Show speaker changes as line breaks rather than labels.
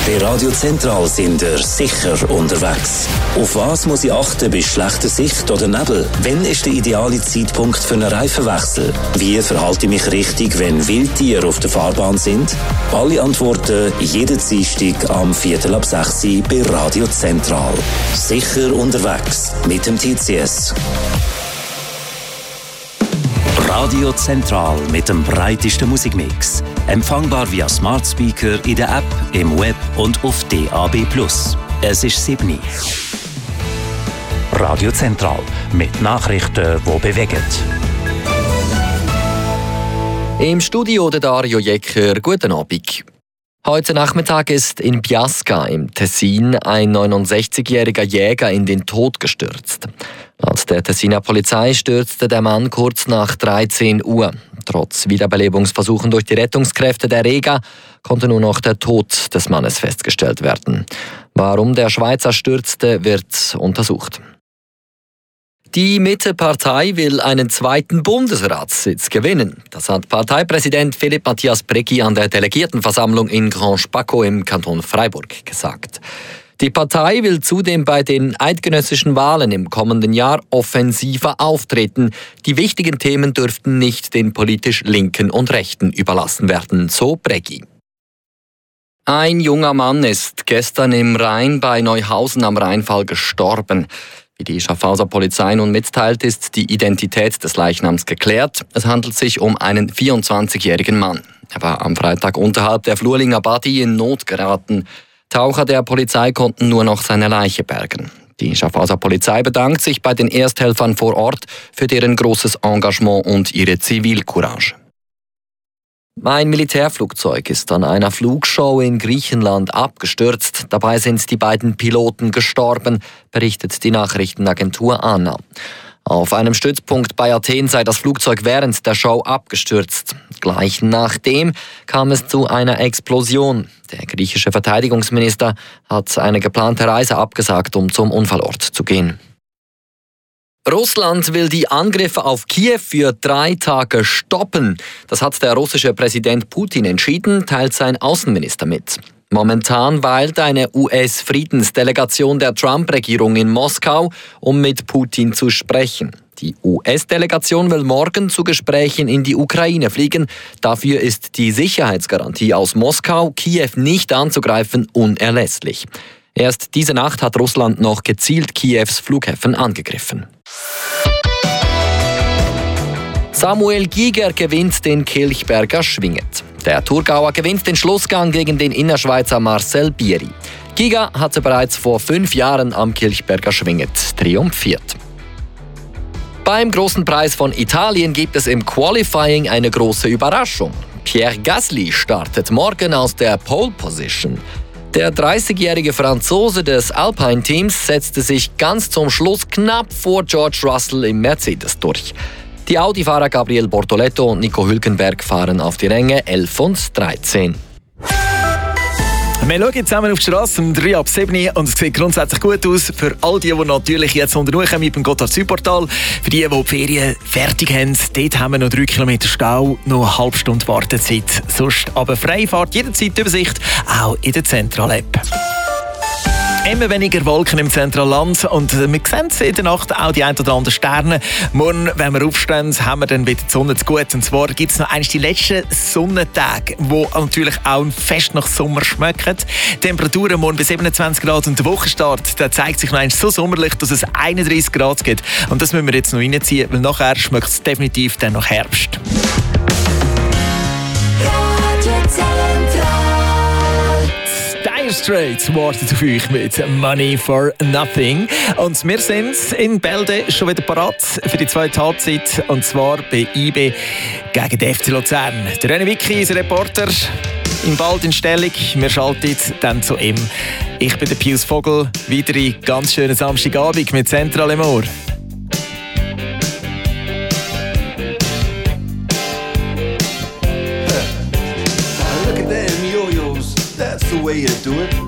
Bei Radio Zentral sind ihr sicher unterwegs. Auf was muss ich achten bei schlechter Sicht oder Nebel? Wann ist der ideale Zeitpunkt für einen Reifenwechsel? Wie verhalte ich mich richtig, wenn Wildtiere auf der Fahrbahn sind? Alle Antworten jeden Dienstag am 5:45 bei Radio Zentral. Sicher unterwegs mit dem TCS. Radio Zentral mit dem breitesten Musikmix. Empfangbar via Smart Speaker in der App, im Web und auf DAB+. Es ist 7. Radio Zentral mit Nachrichten, die bewegen.
Im Studio der Dario Jecker. Guten Abend. Heute Nachmittag ist in Biasca im Tessin ein 69-jähriger Jäger in den Tod gestürzt. Laut der Tessiner Polizei stürzte der Mann kurz nach 13 Uhr. Trotz Wiederbelebungsversuchen durch die Rettungskräfte der Rega konnte nur noch der Tod des Mannes festgestellt werden. Warum der Schweizer stürzte, wird untersucht. Die Mitte-Partei will einen zweiten Bundesratssitz gewinnen. Das hat Parteipräsident Philippe Matthias Precki an der Delegiertenversammlung in Grand Spaco im Kanton Freiburg gesagt. Die Partei will zudem bei den eidgenössischen Wahlen im kommenden Jahr offensiver auftreten. Die wichtigen Themen dürften nicht den politisch Linken und Rechten überlassen werden, so Precki. Ein junger Mann ist gestern im Rhein bei Neuhausen am Rheinfall gestorben. Wie die Schaffhauser Polizei nun mitteilt, ist die Identität des Leichnams geklärt. Es handelt sich um einen 24-jährigen Mann. Er war am Freitag unterhalb der Flurlinger Badi in Not geraten. Taucher der Polizei konnten nur noch seine Leiche bergen. Die Schaffhauser Polizei bedankt sich bei den Ersthelfern vor Ort für deren großes Engagement und ihre Zivilcourage. Ein Militärflugzeug ist an einer Flugshow in Griechenland abgestürzt. Dabei sind die beiden Piloten gestorben, berichtet die Nachrichtenagentur ANA. Auf einem Stützpunkt bei Athen sei das Flugzeug während der Show abgestürzt. Gleich nachdem kam es zu einer Explosion. Der griechische Verteidigungsminister hat eine geplante Reise abgesagt, um zum Unfallort zu gehen. Russland will die Angriffe auf Kiew für 3 Tage stoppen. Das hat der russische Präsident Putin entschieden, teilt sein Außenminister mit. Momentan weilt eine US-Friedensdelegation der Trump-Regierung in Moskau, um mit Putin zu sprechen. Die US-Delegation will morgen zu Gesprächen in die Ukraine fliegen. Dafür ist die Sicherheitsgarantie aus Moskau, Kiew nicht anzugreifen, unerlässlich. Erst diese Nacht hat Russland noch gezielt Kiews Flughäfen angegriffen. Samuel Giger gewinnt den Kilchberger Schwinget. Der Thurgauer gewinnt den Schlussgang gegen den Innerschweizer Marcel Bieri. Giger hatte bereits vor 5 Jahren am Kilchberger Schwinget triumphiert. Beim Großen Preis von Italien gibt es im Qualifying eine große Überraschung. Pierre Gasly startet morgen aus der Pole Position. Der 30-jährige Franzose des Alpine-Teams setzte sich ganz zum Schluss knapp vor George Russell im Mercedes durch. Die Audi-Fahrer Gabriel Bortoletto und Nico Hülkenberg fahren auf die Ränge 11 und 13.
Wir schauen zusammen auf die Straße um 3 ab 7 und es sieht grundsätzlich gut aus für all die natürlich jetzt unterkommen mit dem Gotthard-Südportal. Für die Ferien fertig haben, dort haben wir noch 3 Kilometer Stau, noch eine halbe Stunde Wartezeit. Sonst aber Freifahrt, jederzeit Übersicht, auch in der Zentral-App. Immer weniger Wolken im Zentralland und wir sehen in der Nacht auch die ein oder anderen Sterne. Morgen, wenn wir aufstehen, haben wir dann wieder die Sonne zu gut. Und zwar gibt es noch eines die letzten Sonnentage, die natürlich auch fest nach Sommer schmecken. Temperaturen morgen bei 27 Grad und der Wochenstart, der zeigt sich noch einmal so sommerlich, dass es 31 Grad gibt. Und das müssen wir jetzt noch reinziehen, weil nachher schmeckt es definitiv dann nach Herbst. Dire Straits wartet auf euch mit Money for Nothing. Und wir sind in Bälde schon wieder parat für die zweite Halbzeit. Und zwar bei IB gegen den FC Luzern. Der René Wicki, unser Reporter, im Bald in Stellung. Wir schalten dann zu ihm. Ich bin der Pius Vogel. Weitere ganz schönen Samstagabend mit Zentral im Ohr.
Look at them yo-yos. That's the way you do it.